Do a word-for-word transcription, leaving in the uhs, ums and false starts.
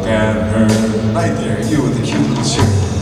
at her. Right there, you with the cute little shirt.